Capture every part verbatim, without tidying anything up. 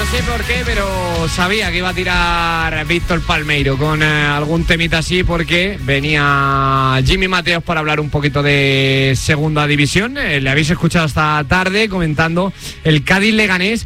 No sé por qué, pero sabía que iba a tirar Víctor Palmeiro con eh, algún temita así, porque venía Jimmy Mateos para hablar un poquito de segunda división. Eh, le habéis escuchado esta tarde comentando el Cádiz-Leganés,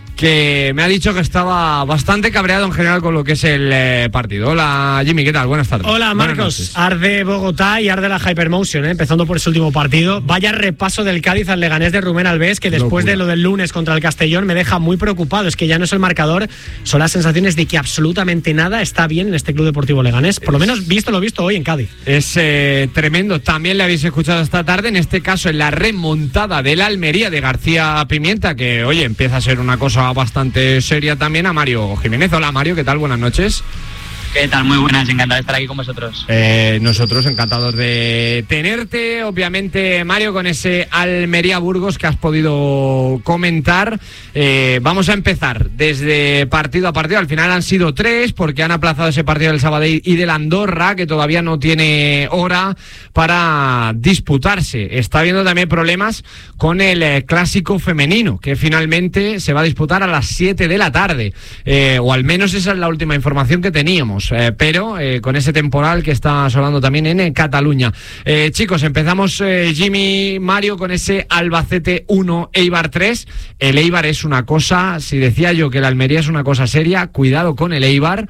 que me ha dicho que estaba bastante cabreado en general con lo que es el eh, partido. Hola Jimmy, ¿qué tal? Buenas tardes. Hola Marcos, arde Bogotá y arde la Hypermotion, ¿eh? Empezando por ese último partido. Vaya repaso del Cádiz al Leganés de Rubén Alves, que después Locura. de lo del lunes contra el Castellón me deja muy preocupado. Es que ya no es el marcador, son las sensaciones de que absolutamente nada está bien en este Club Deportivo Leganés, por lo menos visto lo visto hoy en Cádiz. Es eh, tremendo. También le habéis escuchado esta tarde, en este caso en la remontada del Almería de García Pimienta, que oye, empieza a ser una cosa bastante seria también, a Mario Jiménez. Hola Mario, ¿qué tal? Buenas noches. ¿Qué tal? Muy buenas, encantado de estar aquí con vosotros. Eh, nosotros encantados de tenerte, obviamente, Mario, con ese Almería Burgos que has podido comentar. Eh, vamos a empezar desde partido a partido. Al final han sido tres, porque han aplazado ese partido del Sabadell y del Andorra, que todavía no tiene hora para disputarse. Está habiendo también problemas con el eh, clásico femenino, que finalmente se va a disputar a las siete de la tarde, eh, o al menos esa es la última información que teníamos. Eh, pero eh, con ese temporal que está sonando también en eh, Cataluña. Eh, chicos, empezamos eh, Jimmy, Mario, con ese Albacete uno, Eibar tres. El Eibar es una cosa, si decía yo que el Almería es una cosa seria, cuidado con el Eibar,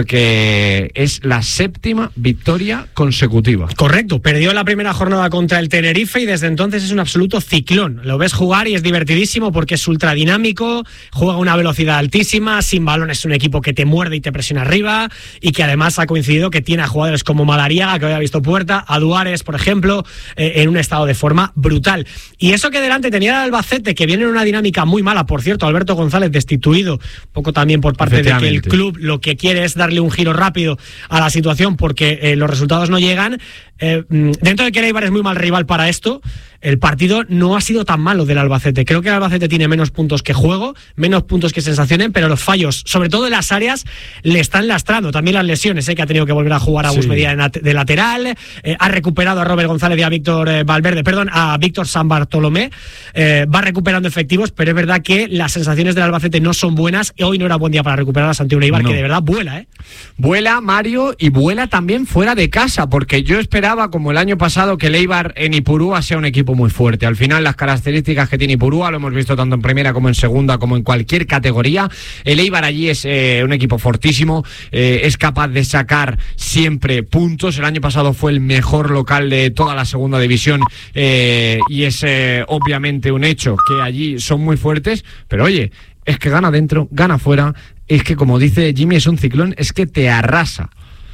porque es la séptima victoria consecutiva. Correcto, perdió la primera jornada contra el Tenerife y desde entonces es un absoluto ciclón. Lo ves jugar y es divertidísimo porque es ultra dinámico, juega a una velocidad altísima, sin balón es un equipo que te muerde y te presiona arriba, y que además ha coincidido que tiene a jugadores como Madariaga, que hoy ha visto puerta, a Duárez, por ejemplo, eh, en un estado de forma brutal. Y eso que delante tenía el Albacete, que viene en una dinámica muy mala, por cierto, Alberto González destituido, un poco también por parte de que el club lo que quiere es darle un giro rápido a la situación porque eh, los resultados no llegan. Eh, dentro de que el Eibar es muy mal rival para esto, el partido no ha sido tan malo del Albacete. Creo que el Albacete tiene menos puntos que juego, menos puntos que sensaciones, pero los fallos, sobre todo en las áreas, le están lastrando. También las lesiones, ¿eh? Que ha tenido que volver a jugar a Gus sí. Medina de lateral, eh, ha recuperado a Robert González y a Víctor eh, Valverde, perdón, a Víctor San Bartolomé, eh, va recuperando efectivos, pero es verdad que las sensaciones del Albacete no son buenas y hoy no era buen día para recuperarlas ante un Eibar no. que de verdad vuela, ¿eh? Vuela, Mario, y vuela también fuera de casa, porque yo esperaba, como el año pasado, que el Eibar en Ipurúa sea un equipo muy fuerte. Al final, las características que tiene Ipurúa, lo hemos visto tanto en primera como en segunda, como en cualquier categoría. El Eibar allí es eh, un equipo fortísimo, eh, es capaz de sacar siempre puntos. El año pasado fue el mejor local de toda la segunda división, eh, y es eh, obviamente un hecho que allí son muy fuertes, pero oye, es que gana dentro, gana fuera, es que como dice Jimmy, es un ciclón, es que te arrasa.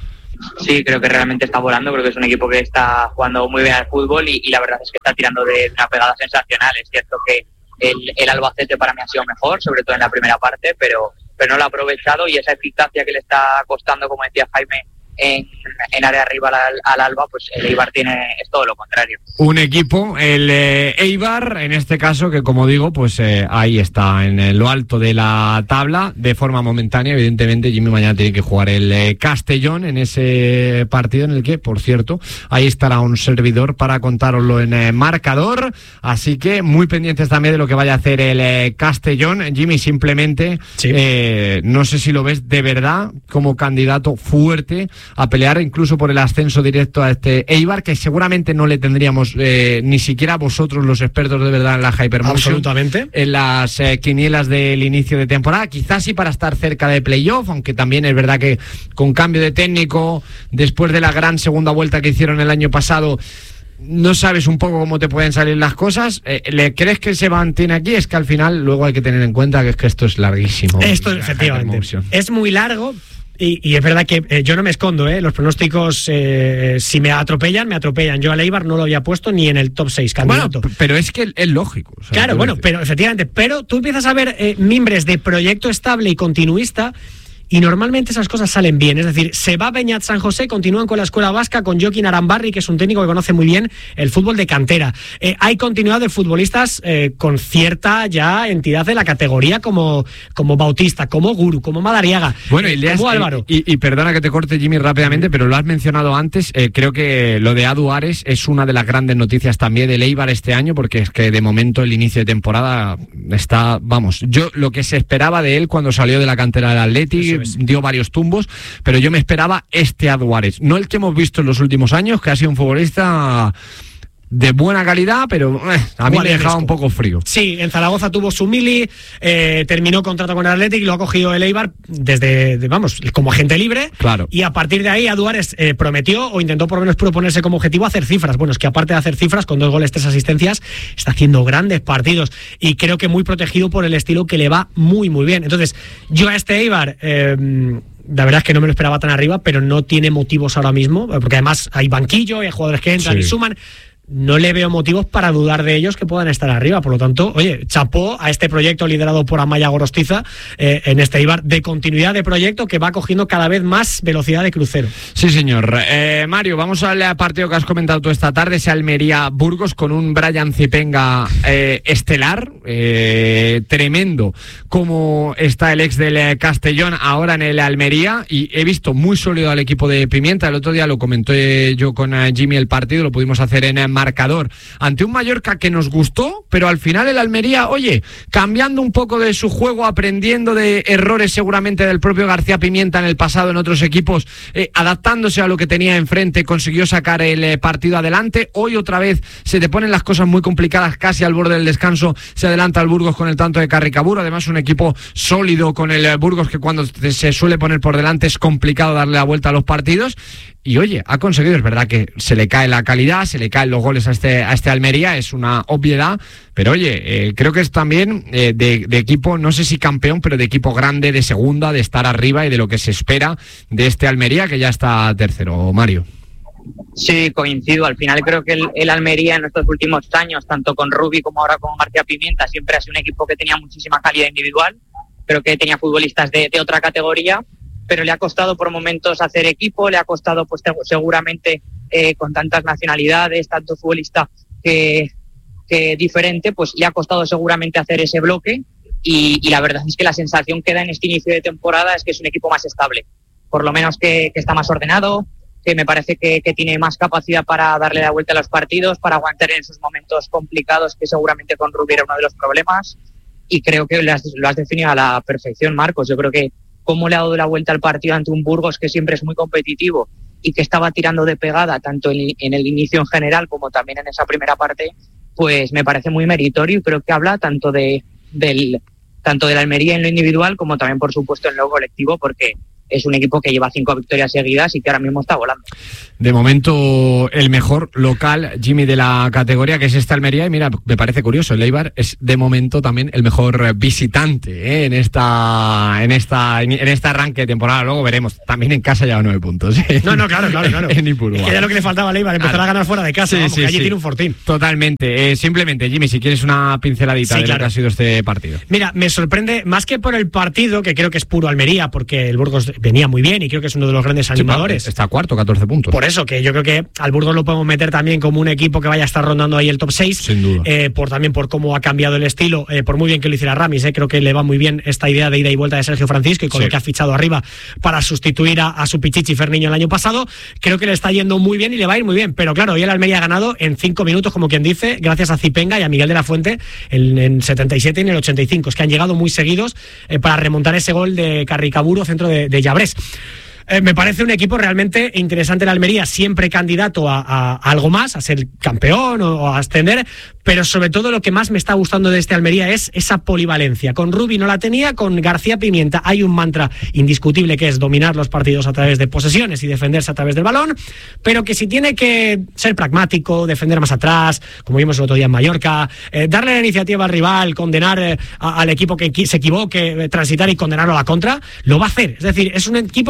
Sí, creo que realmente está volando, creo que es un equipo que está jugando muy bien al fútbol y, y la verdad es que está tirando de una pegada sensacional. Es cierto que el, el Albacete para mí ha sido mejor, sobre todo en la primera parte, pero, pero no lo ha aprovechado y esa eficacia que le está costando, como decía Jaime, en, en área arriba al, al Alba, pues el Eibar tiene es todo lo contrario. Un equipo, el eh, Eibar, en este caso, que como digo, pues eh, ahí está, en lo alto de la tabla, de forma momentánea. Evidentemente, Jimmy mañana tiene que jugar el eh, Castellón en ese partido en el que, por cierto, ahí estará un servidor para contároslo en eh, marcador, así que muy pendientes también de lo que vaya a hacer el eh, Castellón. Jimmy, simplemente, sí. eh, no sé si lo ves de verdad como candidato fuerte a pelear incluso por el ascenso directo a este Eibar, que seguramente no le tendríamos eh, ni siquiera vosotros, los expertos de verdad en la Hypermotion, absolutamente, en las eh, quinielas del inicio de temporada. Quizás sí para estar cerca de playoff, aunque también es verdad que con cambio de técnico, después de la gran segunda vuelta que hicieron el año pasado, no sabes un poco cómo te pueden salir las cosas. Eh, ¿Le crees que se mantiene aquí? Es que al final luego hay que tener en cuenta que es que esto es larguísimo. Esto efectivamente es muy largo. Y, y es verdad que eh, yo no me escondo, ¿eh? Los pronósticos, eh, si me atropellan, me atropellan. Yo al Eibar no lo había puesto ni en el top seis candidato. Bueno, pero es que es lógico. O sea, claro, bueno, decir. pero efectivamente, pero tú empiezas a ver eh, mimbres de proyecto estable y continuista y normalmente esas cosas salen bien. Es decir, se va Beñat San José, continúan con la escuela vasca, con Joaquín Arambarri, que es un técnico que conoce muy bien el fútbol de cantera. Eh, hay continuidad de futbolistas eh, con cierta ya entidad de la categoría, como, como Bautista, como Guru, como Madariaga, bueno, eh, y, como has, Álvaro. Y, y, y perdona que te corte, Jimmy, rápidamente, pero lo has mencionado antes. Eh, creo que lo de Adu Ares es una de las grandes noticias también del Eibar este año, porque es que de momento el inicio de temporada está, vamos, yo lo que se esperaba de él cuando salió de la cantera del Atleti, dio varios tumbos, pero yo me esperaba este Adu Ares, no el que hemos visto en los últimos años, que ha sido un futbolista de buena calidad, pero eh, a mí me dejaba un poco frío. Sí, en Zaragoza tuvo su mili, eh, terminó contrato con el Athletic y lo ha cogido el Eibar desde, de, vamos, como agente libre. Claro. Y a partir de ahí, Adu Ares eh, prometió, o intentó por lo menos proponerse como objetivo, hacer cifras. Bueno, es que aparte de hacer cifras, con dos goles, tres asistencias, está haciendo grandes partidos y creo que muy protegido por el estilo que le va muy, muy bien. Entonces, yo a este Eibar... Eh, la verdad es que no me lo esperaba tan arriba, pero no tiene motivos ahora mismo, porque además hay banquillo, hay jugadores que entran sí. y suman. No le veo motivos para dudar de ellos que puedan estar arriba. Por lo tanto, oye, chapó a este proyecto liderado por Amaya Gorostiza eh, en este Eibar, de continuidad de proyecto que va cogiendo cada vez más velocidad de crucero. Sí, señor. Eh, Mario, vamos al partido que has comentado tú esta tarde, ese Almería-Burgos, con un Brian Zipenga eh, estelar, eh, tremendo, como está el ex del Castellón ahora en el Almería, y he visto muy sólido al equipo de Pimienta. El otro día lo comenté yo con Jimmy el partido, lo pudimos hacer en marcador, ante un Mallorca que nos gustó, pero al final el Almería, oye, cambiando un poco de su juego, aprendiendo de errores seguramente del propio García Pimienta en el pasado en otros equipos, eh, adaptándose a lo que tenía enfrente, consiguió sacar el eh, partido adelante. Hoy otra vez se te ponen las cosas muy complicadas, casi al borde del descanso se adelanta el Burgos con el tanto de Carricaburu, además un equipo sólido con el eh, Burgos, que cuando se suele poner por delante es complicado darle la vuelta a los partidos. Y oye, ha conseguido, es verdad que se le cae la calidad, se le caen los goles a este, a este Almería, es una obviedad, pero oye, eh, creo que es también eh, de, de equipo, no sé si campeón, pero de equipo grande, de segunda, de estar arriba y de lo que se espera de este Almería, que ya está tercero, Mario. Sí, coincido. Al final creo que el, el Almería en estos últimos años, tanto con Rubi como ahora con García Pimienta, siempre ha sido un equipo que tenía muchísima calidad individual, creo que tenía futbolistas de, de otra categoría, pero le ha costado por momentos hacer equipo, le ha costado pues seguramente eh, con tantas nacionalidades, tanto futbolista que, que diferente, pues le ha costado seguramente hacer ese bloque y, y la verdad es que la sensación que da en este inicio de temporada es que es un equipo más estable, por lo menos que, que está más ordenado, que me parece que, que tiene más capacidad para darle la vuelta a los partidos, para aguantar en esos momentos complicados que seguramente con Rubí era uno de los problemas, y creo que lo has, lo has definido a la perfección, Marcos. Yo creo que cómo le ha dado la vuelta al partido ante un Burgos que siempre es muy competitivo y que estaba tirando de pegada tanto en, en el inicio en general como también en esa primera parte, pues me parece muy meritorio y creo que habla tanto de del tanto de la Almería en lo individual como también, por supuesto, en lo colectivo, porque es un equipo que lleva cinco victorias seguidas y que ahora mismo está volando. De momento, el mejor local, Jimmy, de la categoría, que es esta Almería. Y mira, me parece curioso, el Eibar es de momento también el mejor visitante ¿eh? en esta en esta en este arranque de temporada. Luego veremos. También en casa lleva nueve puntos. ¿eh? No, no, claro, claro, claro. en Ipurúa. Es que ya lo que le faltaba al Eibar, empezar claro. a ganar fuera de casa. Sí, vamos, sí, que allí sí. tiene un fortín. Totalmente. Eh, simplemente, Jimmy, si quieres una pinceladita sí, de claro. lo que ha sido este partido. Mira, me sorprende, más que por el partido, que creo que es puro Almería, porque el Burgos venía muy bien y creo que es uno de los grandes animadores. Sí, está cuarto, catorce puntos. Por eso, que yo creo que al Burgos lo podemos meter también como un equipo que vaya a estar rondando ahí el top seis. Sin duda. Eh, por, también por cómo ha cambiado el estilo, eh, por muy bien que lo hiciera Ramis, eh, creo que le va muy bien esta idea de ida y vuelta de Sergio Francisco y con sí. lo que ha fichado arriba para sustituir a, a su Pichichi Ferniño el año pasado. Creo que le está yendo muy bien y le va a ir muy bien. Pero claro, hoy el Almería ha ganado en cinco minutos, como quien dice, gracias a Zipenga y a Miguel de la Fuente en, en setenta y siete y en el ochenta y cinco. Es que han llegado muy seguidos eh, para remontar ese gol de Carricaburu, centro de, de Llabrés. Eh, me parece un equipo realmente interesante, el Almería, siempre candidato a, a, a algo más, a ser campeón o, o a ascender, pero sobre todo lo que más me está gustando de este Almería es esa polivalencia. Con Rubi no la tenía, con García Pimienta hay un mantra indiscutible que es dominar los partidos a través de posesiones y defenderse a través del balón, pero que si tiene que ser pragmático, defender más atrás, como vimos el otro día en Mallorca, eh, darle la iniciativa al rival, condenar eh, a, al equipo que se equivoque, eh, transitar y condenarlo a la contra, lo va a hacer. Es decir, es un equipo que creo que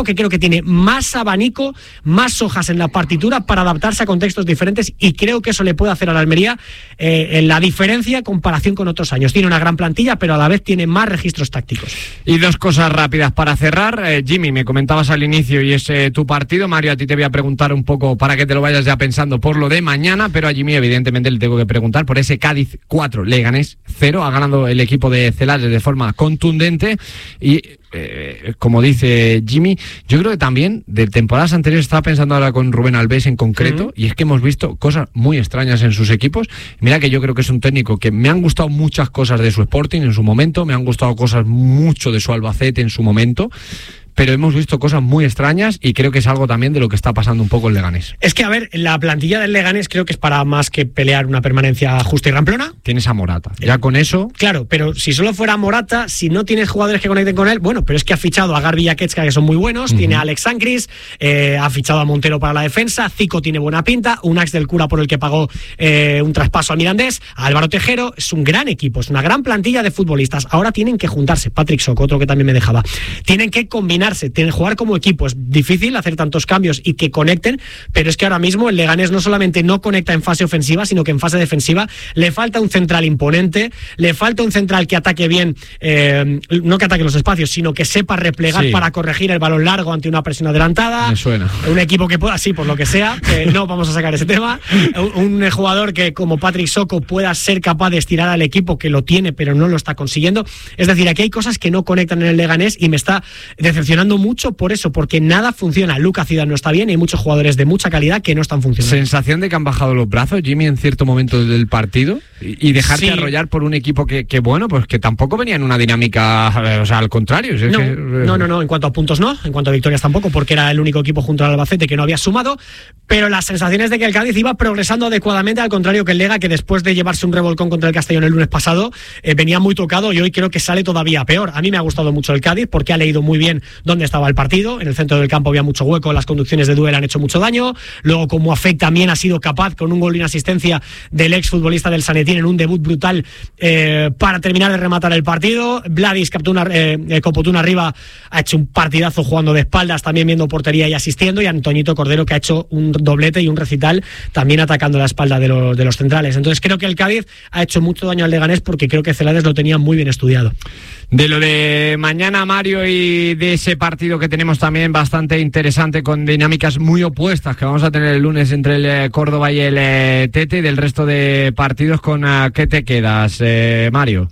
tiene más abanico, más hojas en la partitura para adaptarse a contextos diferentes, y creo que eso le puede hacer a la Almería eh, en la diferencia en comparación con otros años. Tiene una gran plantilla, pero a la vez tiene más registros tácticos. Y dos cosas rápidas para cerrar. Eh, Jimmy, me comentabas al inicio y es eh, tu partido. Mario, a ti te voy a preguntar un poco para que te lo vayas ya pensando por lo de mañana, pero a Jimmy evidentemente le tengo que preguntar por ese Cádiz cuatro, Leganés cero. Ha ganado el equipo de Celades de forma contundente y Eh, como dice Jimmy, yo creo que también de temporadas anteriores, estaba pensando ahora con Rubén Alves en concreto, uh-huh. y es que hemos visto cosas muy extrañas en sus equipos. Mira que yo creo que es un técnico que me han gustado muchas cosas de su Sporting en su momento, me han gustado cosas mucho de su Albacete en su momento, pero hemos visto cosas muy extrañas y creo que es algo también de lo que está pasando un poco el Leganés. Es que, a ver, la plantilla del Leganés creo que es para más que pelear una permanencia justa y ramplona. Tienes a Morata, ya con eso... Claro, pero si solo fuera Morata, si no tienes jugadores que conecten con él, bueno, pero es que ha fichado a Garbi y a Ketska, que son muy buenos, uh-huh. tiene a Alex Sancris, eh, ha fichado a Montero para la defensa, Zico tiene buena pinta, un Ax del Cura por el que pagó eh, un traspaso al Mirandés, a Álvaro Tejero, es un gran equipo, es una gran plantilla de futbolistas. Ahora tienen que juntarse, Patrick Sok, otro que también me dejaba, tienen que combinarse, tienen que jugar como equipo. Es difícil hacer tantos cambios y que conecten, pero es que ahora mismo el Leganés no solamente no conecta en fase ofensiva, sino que en fase defensiva le falta un central imponente, le falta un central que ataque bien, eh, no que ataque los espacios, sino que sepa replegar sí. para corregir el balón largo ante una presión adelantada. Me suena. Un equipo que pueda, sí, por lo que sea, que no vamos a sacar ese tema, un, un jugador que como Patrick Soko pueda ser capaz de estirar al equipo, que lo tiene pero no lo está consiguiendo. Es decir, aquí hay cosas que no conectan en el Leganés y me está decepcionando mucho por eso, porque nada funciona. Lucas Zidane no está bien y hay muchos jugadores de mucha calidad que no están funcionando. ¿Sensación de que han bajado los brazos, Jimmy, en cierto momento del partido? Y, y dejarte sí. arrollar por un equipo que, que, bueno, pues que tampoco venía en una dinámica, o sea, al contrario. Es no, que, no, no, no, en cuanto a puntos no, en cuanto a victorias tampoco, porque era el único equipo junto al Albacete que no había sumado, pero las sensaciones de que el Cádiz iba progresando adecuadamente, al contrario que el Lega, que después de llevarse un revolcón contra el Castellón el lunes pasado, eh, venía muy tocado y hoy creo que sale todavía peor. A mí me ha gustado mucho el Cádiz porque ha leído muy bien dónde estaba el partido. En el centro del campo había mucho hueco, las conducciones de Duel han hecho mucho daño. Luego, como Afec también ha sido capaz, con un gol y una asistencia del ex futbolista del Sanetín en un debut brutal, eh, para terminar de rematar el partido. Vladis captó una, eh, Copotún arriba, ha hecho un partidazo jugando de espaldas, también viendo portería y asistiendo. Y Antoñito Cordero, que ha hecho un doblete y un recital también atacando la espalda de los, de los centrales. Entonces creo que el Cádiz ha hecho mucho daño al Leganés porque creo que Celades lo tenía muy bien estudiado. De lo de mañana, Mario, y de ese partido que tenemos también bastante interesante, con dinámicas muy opuestas que vamos a tener el lunes entre el eh, Córdoba y el eh, Tete, y del resto de partidos, ¿con uh, qué te quedas, eh, Mario?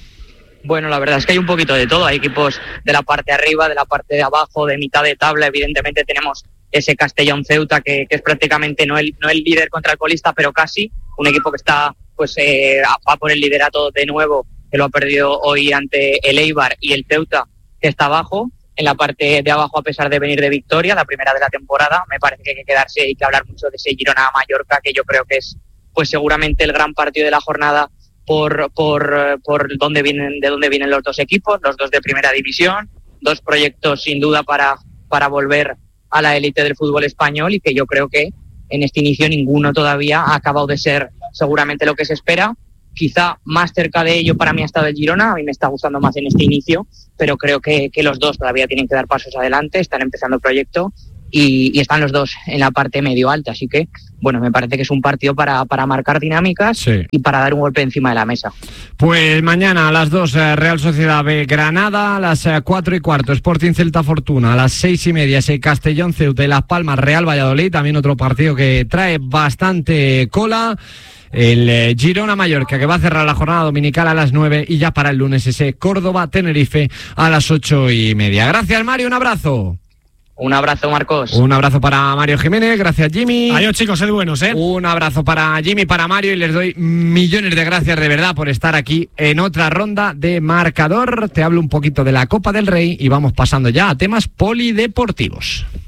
Bueno, la verdad es que hay un poquito de todo. Hay equipos de la parte de arriba, de la parte de abajo, de mitad de tabla. Evidentemente tenemos ese Castellón Ceuta, que, que es prácticamente no el, no el líder contra el colista, pero casi. Un equipo que está pues eh, a, a por el liderato de nuevo, que lo ha perdido hoy ante el Eibar, y el Ceuta, que está abajo, en la parte de abajo, a pesar de venir de victoria, la primera de la temporada. Me parece que hay que quedarse y que hablar mucho de ese Girona-Mallorca, que yo creo que es pues seguramente el gran partido de la jornada por por por dónde vienen, de dónde vienen los dos equipos, los dos de primera división, dos proyectos sin duda para, para volver a la élite del fútbol español, y que yo creo que en este inicio ninguno todavía ha acabado de ser seguramente lo que se espera. Quizá más cerca de ello para mí ha estado el Girona, a mí me está gustando más en este inicio, pero creo que, que los dos todavía tienen que dar pasos adelante, están empezando el proyecto y, y están los dos en la parte medio alta, así que bueno, me parece que es un partido para, para marcar dinámicas, sí, y para dar un golpe encima de la mesa. Pues mañana a las dos, Real Sociedad B Granada, a las cuatro y cuarto Sporting Celta Fortuna, a las seis y media ese Castellón Ceuta y Las Palmas Real Valladolid, también otro partido que trae bastante cola. El eh, Girona Mallorca, que va a cerrar la jornada dominical a las nueve, y ya para el lunes ese Córdoba Tenerife a las ocho y media. Gracias, Mario, un abrazo. Un abrazo, Marcos. Un abrazo para Mario Jiménez, gracias, Jimmy. Adiós, chicos, sed buenos, ¿eh? Un abrazo para Jimmy, para Mario, y les doy millones de gracias de verdad por estar aquí en otra ronda de Marcador. Te hablo un poquito de la Copa del Rey y vamos pasando ya a temas polideportivos.